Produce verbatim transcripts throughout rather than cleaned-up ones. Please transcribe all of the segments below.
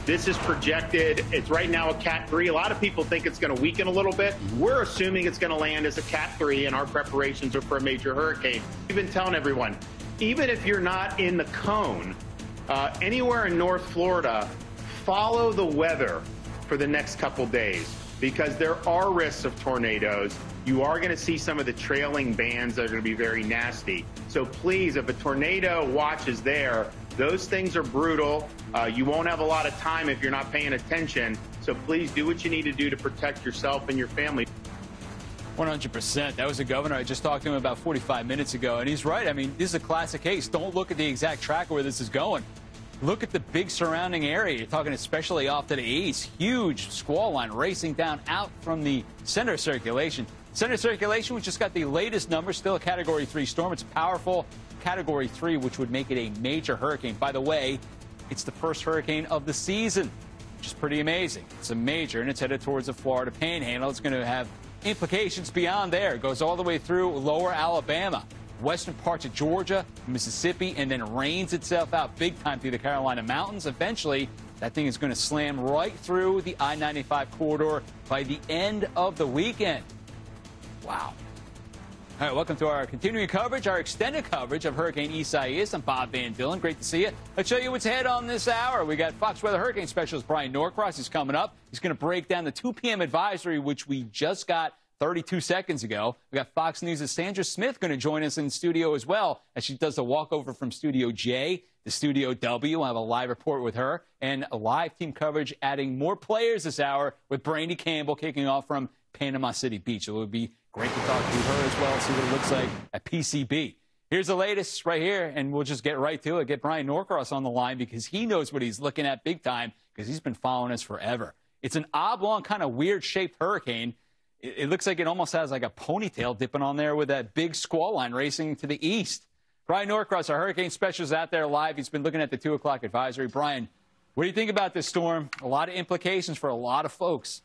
This is projected. It's right now a Cat three. A lot of people think it's going to weaken a little bit. We're assuming it's going to land as a Cat three, and our preparations are for a major hurricane. We've been telling everyone, even if you're not in the cone, uh, anywhere in North Florida, follow the weather for the next couple days, because there are risks of tornadoes. You are going to see some of the trailing bands that are going to be very nasty. So please, if a tornado watch is there, those things are brutal. Uh, you won't have a lot of time if you're not paying attention. So please do what you need to do to protect yourself and your family. one hundred percent. That was the governor. I just talked to him about forty-five minutes ago, and he's right. I mean, this is a classic case. Don't look at the exact track where this is going. Look at the big surrounding area. You're talking especially off to the east. Huge squall line racing down out from the center of circulation. Center of circulation, we just got the latest number, still a Category three storm. It's powerful, Category three, which would make it a major hurricane. By the way, it's the first hurricane of the season, which is pretty amazing. It's a major, and it's headed towards the Florida Panhandle. It's going to have implications beyond there. It goes all the way through lower Alabama, western parts of Georgia, Mississippi, and then rains itself out big time through the Carolina Mountains. Eventually, that thing is going to slam right through the I ninety-five corridor by the end of the weekend. Wow. All right, welcome to our continuing coverage, our extended coverage of Hurricane Isaias. I'm Bob Van Dillen. Great to see you. Let's show you what's ahead on this hour. We got Fox Weather Hurricane Specialist Brian Norcross. He's coming up. He's going to break down the two p m advisory, which we just got thirty-two seconds ago. We got Fox News' Sandra Smith going to join us in studio as well, as she does the walkover from Studio J to Studio W. We'll have a live report with her and a live team coverage, adding more players this hour with Brandy Campbell kicking off from Panama City Beach. It will be great to talk to her as well, see what it looks like at P C B. Here's the latest right here, and we'll just get right to it. Get Brian Norcross on the line because he knows what he's looking at big time, because he's been following us forever. It's an oblong, kind of weird-shaped hurricane. It, it looks like it almost has like a ponytail dipping on there with that big squall line racing to the east. Brian Norcross, our hurricane specialist, out there live. He's been looking at the two o'clock advisory. Brian, what do you think about this storm? A lot of implications for a lot of folks.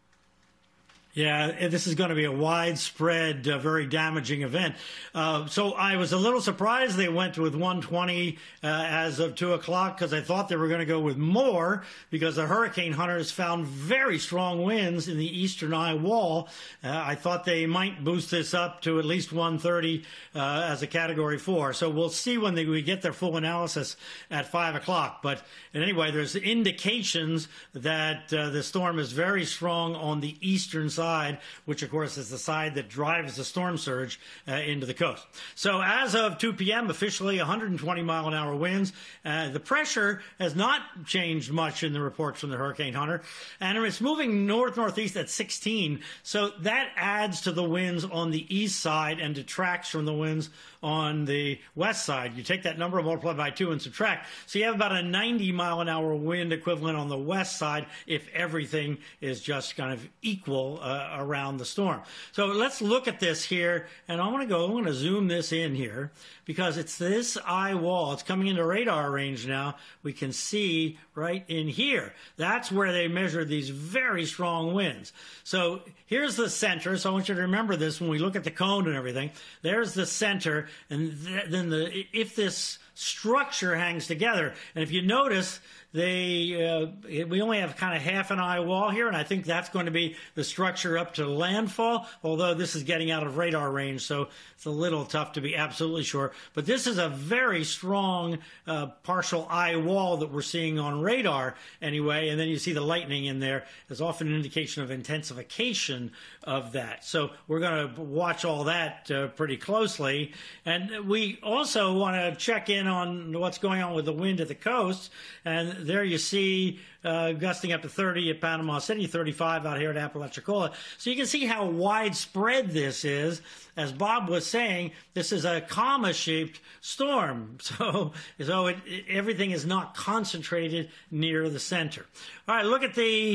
Yeah, this is going to be a widespread, uh, very damaging event. Uh, so I was a little surprised they went with one twenty uh, as of two o'clock, because I thought they were going to go with more, because the hurricane hunters found very strong winds in the eastern eye wall. Uh, I thought they might boost this up to at least one thirty uh, as a Category four. So we'll see when they, we get their full analysis at five o'clock. But anyway, there's indications that uh, the storm is very strong on the eastern side, which of course is the side that drives the storm surge uh, into the coast. So as of two p m, officially one hundred twenty mile an hour winds. Uh, the pressure has not changed much in the reports from the hurricane hunter, and it's moving north-northeast at sixteen. So that adds to the winds on the east side and detracts from the winds on the west side. You take that number, multiply by two, and subtract. So you have about a ninety mile an hour wind equivalent on the west side if everything is just kind of equal uh, around the storm. So let's look at this here, and I want to go, I want to zoom this in here, because it's this eye wall. It's coming into radar range now. We can see right in here. That's where they measured these very strong winds. So here's the center. So I want you to remember this when we look at the cone and everything. There's the center, and th then the if this structure hangs together, and if you notice, they uh, we only have kind of half an eye wall here, and I think that's going to be the structure up to landfall, although this is getting out of radar range, so it's a little tough to be absolutely sure. But this is a very strong uh, partial eye wall that we're seeing on radar anyway, and then you see the lightning in there. There's often an indication of intensification of that. So we're going to watch all that uh, pretty closely. And we also want to check in on what's going on with the wind at the coast, and there you see uh, gusting up to thirty at Panama City, thirty-five out here at Apalachicola. So you can see how widespread this is. As Bob was saying, this is a comma-shaped storm, so, so it, it, everything is not concentrated near the center. All right, look at the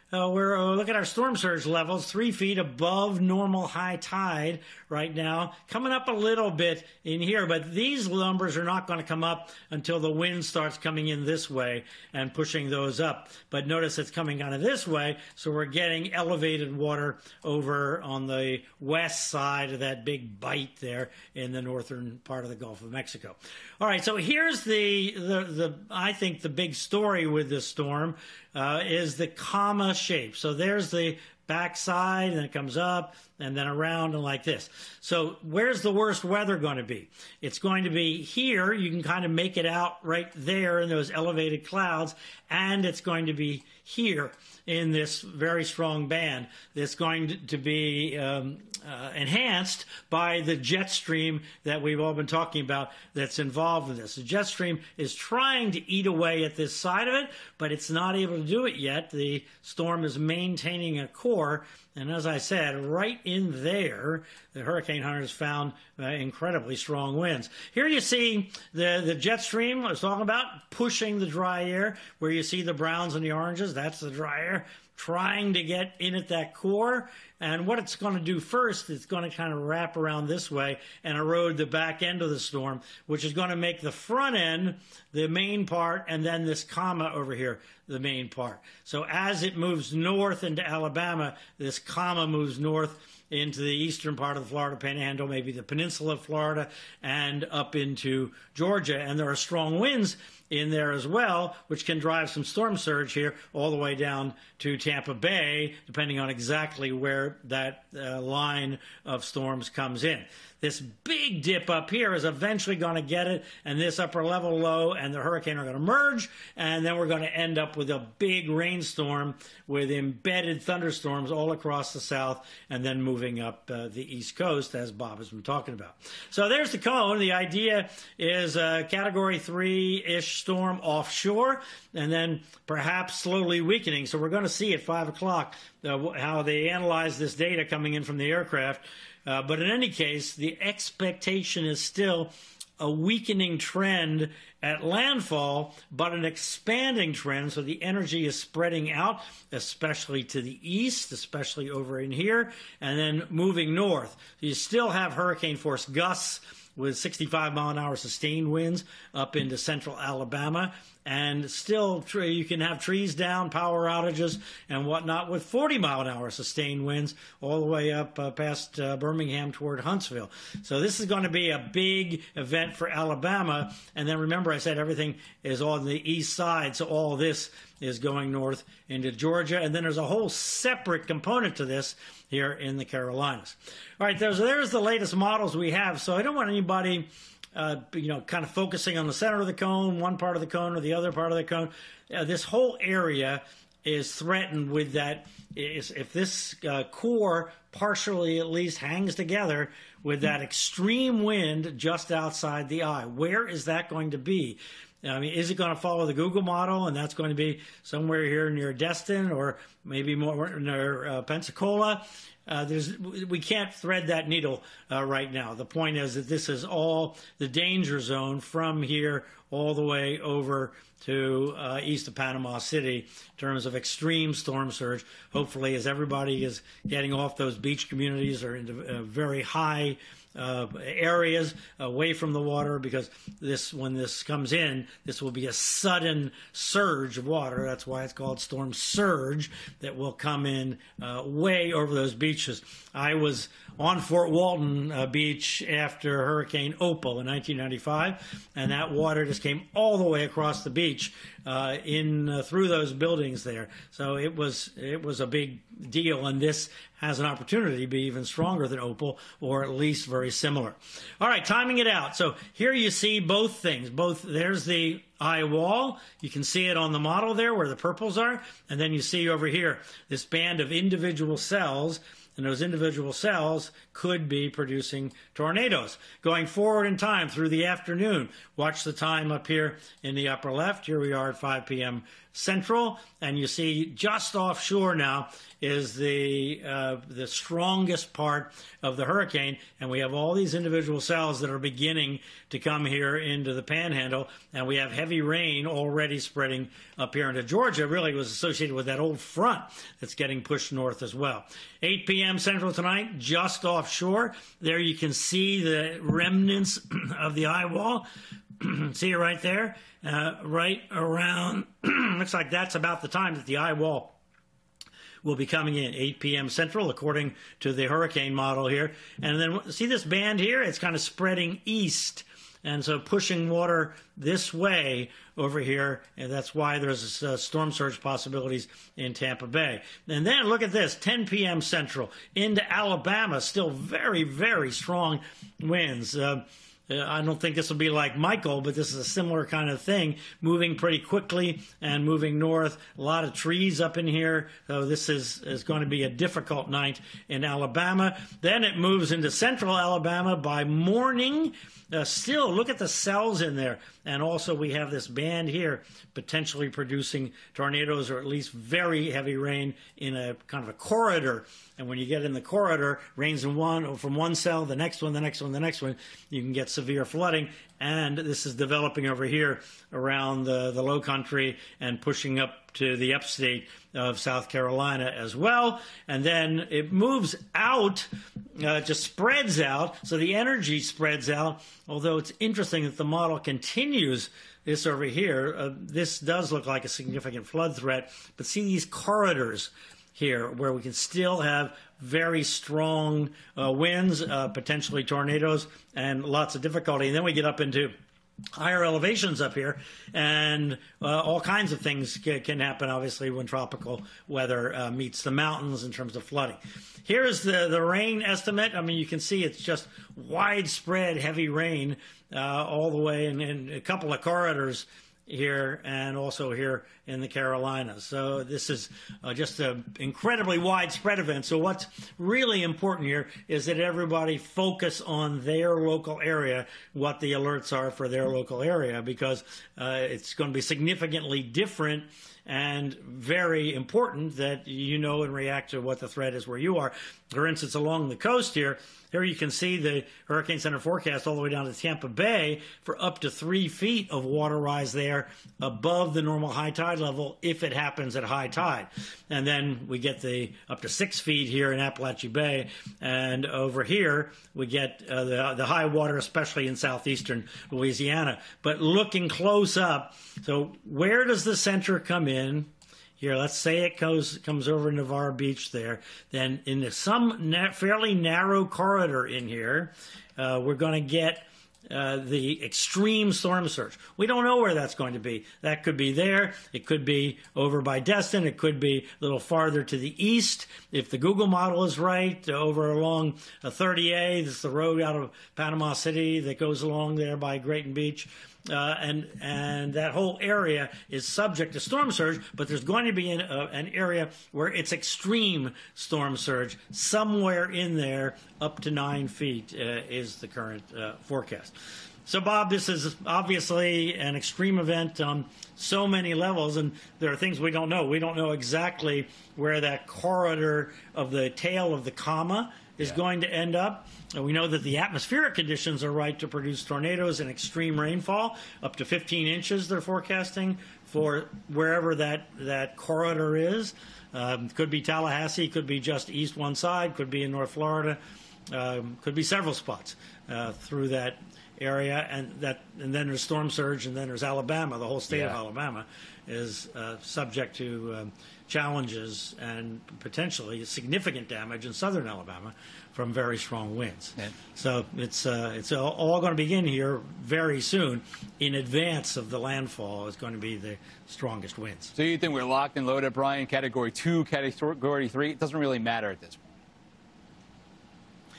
Uh, we're uh, look at our storm surge levels, three feet above normal high tide right now, coming up a little bit in here, but these numbers are not going to come up until the wind starts coming in this way and pushing those up. But notice it's coming kind of this way, so we're getting elevated water over on the west side of that big bight there in the northern part of the Gulf of Mexico. All right, so here's the, the, the I think the big story with this storm uh, is the comma shape. So there's the backside, and it comes up and then around and like this. So where's the worst weather going to be? It's going to be here. You can kind of make it out right there in those elevated clouds, and it's going to be here in this very strong band that's going to be um, uh, enhanced by the jet stream that we've all been talking about that's involved in this. The jet stream is trying to eat away at this side of it, but it's not able to do it yet. The storm is maintaining a core, and as I said, right in there, the hurricane hunters found uh, incredibly strong winds. Here you see the, the jet stream I was talking about pushing the dry air, where you see the browns and the oranges. That's the dry air trying to get in at that core. And what it's going to do first, it's going to kind of wrap around this way and erode the back end of the storm, which is going to make the front end the main part, and then this comma over here the main part. So as it moves north into Alabama, this comma moves north into the eastern part of the Florida Panhandle, maybe the peninsula of Florida, and up into Georgia. And there are strong winds in there as well, which can drive some storm surge here all the way down to Tampa Bay, depending on exactly where that uh, line of storms comes in. This big dip up here is eventually going to get it, and this upper level low and the hurricane are going to merge, and then we're going to end up with a big rainstorm with embedded thunderstorms all across the south, and then moving up uh, the east coast, as Bob has been talking about. So there's the cone. The idea is a category three-ish storm offshore, and then perhaps slowly weakening. So we're going to see at five o'clock uh, how they analyze this data coming in from the aircraft. Uh, but in any case, the expectation is still a weakening trend at landfall, but an expanding trend. So the energy is spreading out, especially to the east, especially over in here, and then moving north. You still have hurricane force gusts with sixty-five mile an hour sustained winds up into central Alabama. And still, you can have trees down, power outages, and whatnot with forty mile an hour sustained winds all the way up uh, past uh, Birmingham toward Huntsville. So this is going to be a big event for Alabama. And then remember, I said everything is on the east side, so all this is going north into Georgia. And then there's a whole separate component to this here in the Carolinas. All right, there's, there's the latest models we have. So I don't want anybody Uh, you know, kind of focusing on the center of the cone, one part of the cone or the other part of the cone. Uh, this whole area is threatened with that. Is, if this uh, core partially at least hangs together with that extreme wind just outside the eye, where is that going to be? I mean, is it going to follow the Google model, and that's going to be somewhere here near Destin or maybe more near uh, Pensacola? Uh, there's, we can't thread that needle uh, right now. The point is that this is all the danger zone from here all the way over to uh, east of Panama City in terms of extreme storm surge. Hopefully, as everybody is getting off those beach communities or into uh, very high Uh, areas away from the water, because this, when this comes in, this will be a sudden surge of water. That's why it's called storm surge, that will come in uh, way over those beaches. I was on Fort Walton uh, Beach after Hurricane Opal in nineteen ninety-five, and that water just came all the way across the beach uh, in uh, through those buildings there. So it was it was a big deal, and this has an opportunity to be even stronger than Opal, or at least very similar. All right, timing it out. So here you see both things. Both, there's the eye wall. You can see it on the model there where the purples are. And then you see over here this band of individual cells. and those individual cells could be producing tornadoes. Going forward in time through the afternoon, watch the time up here in the upper left. Here we are at five p m Central, and you see just offshore now is the uh, the strongest part of the hurricane, and we have all these individual cells that are beginning to come here into the Panhandle, and we have heavy rain already spreading up here into Georgia. Really was associated with that old front that's getting pushed north as well. eight p m Central tonight, just offshore. There you can see the remnants of the eye wall. See it right there, uh, right around, looks like that's about the time that the eye wall will be coming in, eight p m Central, according to the hurricane model here. And then see this band here? It's kind of spreading east, and so pushing water this way over here, and that's why there's uh, storm surge possibilities in Tampa Bay. And then look at this, ten p m Central into Alabama, still very, very strong winds. Uh, I don't think this will be like Michael, but this is a similar kind of thing, moving pretty quickly and moving north. A lot of trees up in here, so this is, is going to be a difficult night in Alabama. Then it moves into central Alabama by morning. Uh, still, look at the cells in there. And also we have this band here potentially producing tornadoes or at least very heavy rain in a kind of a corridor. And when you get in the corridor, rains in one or from one cell, the next one, the next one, the next one, you can get severe flooding. And this is developing over here around the, the low country and pushing up to the upstate of South Carolina as well. And then it moves out, uh, just spreads out. So the energy spreads out, although it's interesting that the model continues this over here. Uh, this does look like a significant flood threat, but see these corridors here where we can still have very strong uh, winds, uh, potentially tornadoes, and lots of difficulty. And then we get up into higher elevations up here, and uh, all kinds of things ca can happen, obviously, when tropical weather uh, meets the mountains in terms of flooding. Here's the, the rain estimate. I mean, you can see it's just widespread heavy rain uh, all the way in, in a couple of corridors here and also here in the Carolinas. So this is uh, just an incredibly widespread event. So what's really important here is that everybody focus on their local area, what the alerts are for their local area, because uh, it's going to be significantly different and very important that you know and react to what the threat is where you are. For instance, along the coast here, here you can see the Hurricane Center forecast all the way down to Tampa Bay for up to three feet of water rise there above the normal high tide level if it happens at high tide. And then we get the up to six feet here in Apalachee Bay. And over here, we get uh, the, the high water, especially in southeastern Louisiana. But looking close up, so where does the center come in? Here, let's say it goes, comes over Navarre Beach there. Then in some na fairly narrow corridor in here, uh, we're going to get uh, the extreme storm surge. We don't know where that's going to be. That could be there. It could be over by Destin. It could be a little farther to the east. If the Google model is right, over along uh, thirty A, this is the road out of Panama City that goes along there by Grayton Beach. Uh, and and that whole area is subject to storm surge, but there's going to be an, uh, an area where it's extreme storm surge. Somewhere in there, up to nine feet uh, is the current uh, forecast. So, Bob, this is obviously an extreme event on so many levels, and there are things we don't know. We don't know exactly where that corridor of the tail of the comma is yeah. going to end up. And we know that the atmospheric conditions are right to produce tornadoes and extreme rainfall, up to fifteen inches they're forecasting for wherever that, that corridor is. Um, could be Tallahassee, could be just east one side, could be in North Florida, um, could be several spots uh, through that area. And that, and then there's storm surge, and then there's Alabama. The whole state yeah. of Alabama is uh, subject to um, challenges and potentially significant damage in southern Alabama from very strong winds. Yeah. So it's uh, it's all, all going to begin here very soon. In advance of the landfall is going to be the strongest winds. So you think we're locked and loaded, Brian? Category two, category three? It doesn't really matter at this point.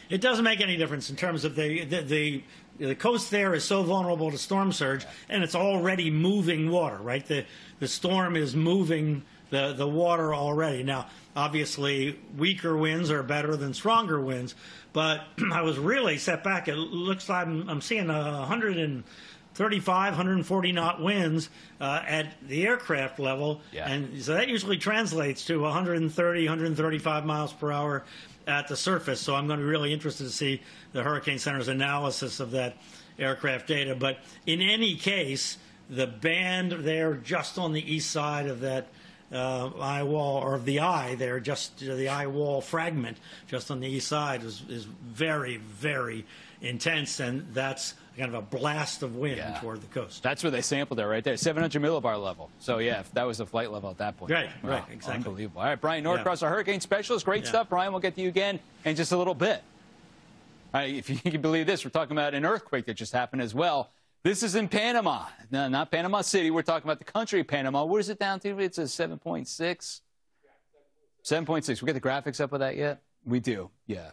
It doesn't make any difference in terms of the the. the The coast there is so vulnerable to storm surge, and it's already moving water, right? The the storm is moving the, the water already. Now, obviously, weaker winds are better than stronger winds, but I was really set back. It looks like I'm, I'm seeing one hundred thirty-five, one hundred forty knot winds uh, at the aircraft level, yeah. and so that usually translates to one hundred thirty, one hundred thirty-five miles per hour at the surface. So I'm going to be really interested to see the Hurricane Center's analysis of that aircraft data. But in any case, the band there just on the east side of that uh, eye wall, or of the eye there, just uh, the eye wall fragment just on the east side is, is very, very intense, and that's kind of a blast of wind yeah. toward the coast. That's where they sampled it right there, seven hundred millibar level. So, yeah, if that was the flight level at that point. Right, wow, right, exactly. Unbelievable. All right, Brian Norcross, yeah. our hurricane specialist. Great yeah. stuff, Brian. We'll get to you again in just a little bit. All right, if you can believe this, we're talking about an earthquake that just happened as well. This is in Panama. No, not Panama City. We're talking about the country of Panama. What is it down to? It's a seven point six. seven point six. We get the graphics up with that yet? We do, yeah.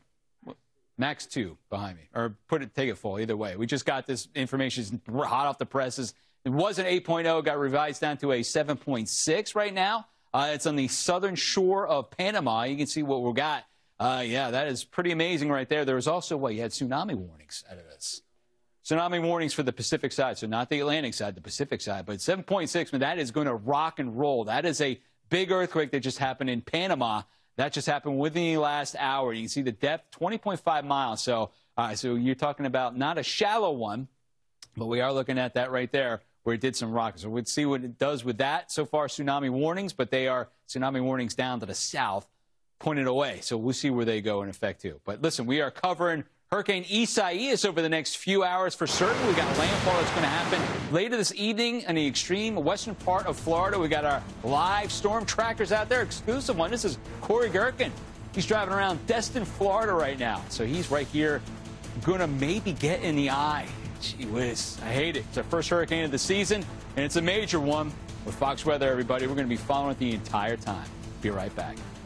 Max two behind me, or put it, take it full, either way. We just got this information it's hot off the presses. It was an eight point oh, got revised down to a seven point six right now. Uh, it's on the southern shore of Panama. You can see what we got. Uh, yeah, that is pretty amazing right there. There was also, what, you had tsunami warnings out of this. Tsunami warnings for the Pacific side, so not the Atlantic side, the Pacific side. But seven point six, man, that is going to rock and roll. That is a big earthquake that just happened in Panama. That just happened within the last hour. You can see the depth, twenty point five miles. So, uh, so you're talking about not a shallow one, but we are looking at that right there where it did some rocking. So we'll see what it does with that. So far, tsunami warnings, but they are tsunami warnings down to the south, pointed away. So we'll see where they go in effect, too. But listen, we are covering Hurricane Isaias over the next few hours for certain. We got landfall that's going to happen later this evening in the extreme western part of Florida. We got our live storm trackers out there, exclusive one. This is Corey Gerken. He's driving around Destin, Florida right now. So he's right here, going to maybe get in the eye. Gee whiz, I hate it. It's our first hurricane of the season, and it's a major one. With Fox Weather, everybody, we're going to be following it the entire time. Be right back.